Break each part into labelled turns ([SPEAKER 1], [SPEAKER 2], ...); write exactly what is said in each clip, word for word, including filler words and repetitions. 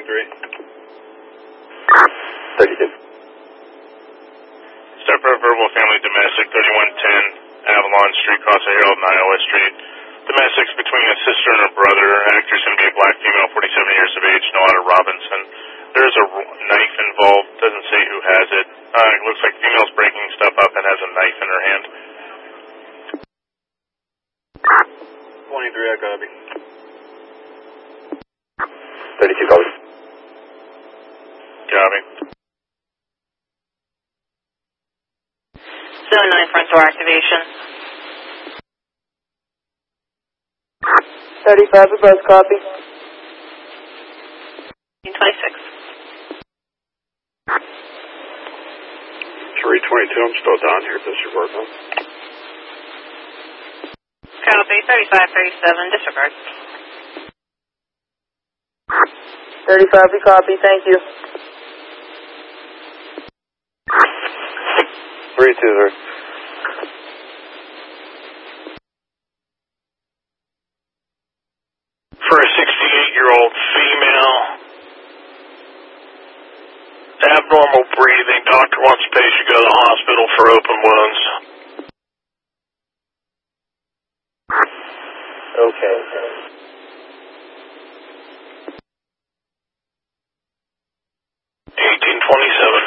[SPEAKER 1] three.
[SPEAKER 2] thirty-two.
[SPEAKER 3] Separate verbal family domestic, thirty-one ten Avalon Street, Casa Herald and Iowa Street. Domestics between a sister and a brother. Actor's going to be a black female, forty-seven years of age, Noada Robinson. There's a knife involved, doesn't say who has it. Uh, it looks like female's breaking stuff up and has a knife in her hand.
[SPEAKER 1] twenty-three, I copy.
[SPEAKER 2] thirty-two, copy.
[SPEAKER 3] Copy.
[SPEAKER 4] Zone nine front door activation.
[SPEAKER 5] thirty-five above, copy.
[SPEAKER 4] twenty-six.
[SPEAKER 1] three twenty-two, I'm still down here, disregard them.
[SPEAKER 4] Copy, thirty-five thirty-seven, disregard.
[SPEAKER 5] thirty-five, we copy, thank you.
[SPEAKER 2] three two, sir.
[SPEAKER 3] For a sixty-eight-year-old female, abnormal breathing, doctor wants patient to go to the hospital for open wounds.
[SPEAKER 2] Okay.
[SPEAKER 3] eighteen twenty-seven.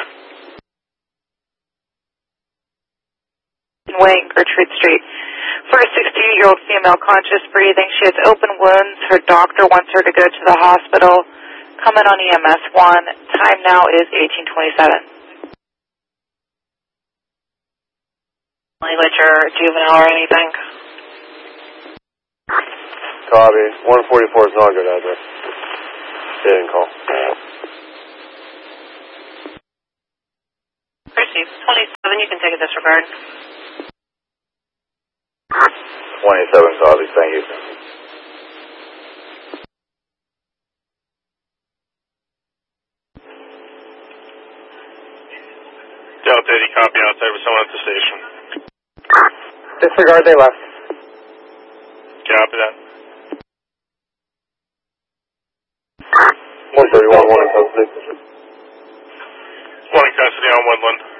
[SPEAKER 4] Wayne, Gertrude Street. For a sixty-eight-year-old female, conscious breathing. She has open wounds. Her doctor wants her to go to the hospital. Coming on E M S one. Time now is eighteen twenty-seven. Language or juvenile or anything?
[SPEAKER 2] Copy. one forty-four is not a good address. They didn't call.
[SPEAKER 4] Received. twenty-seven, you can take a disregard.
[SPEAKER 2] twenty-seven, copy. Thank you.
[SPEAKER 3] Delta eighty, copy outside with someone at the station.
[SPEAKER 5] Disregard, they left.
[SPEAKER 3] Copy that.
[SPEAKER 2] one thirty-one, one in custody.
[SPEAKER 3] One in custody on Woodland.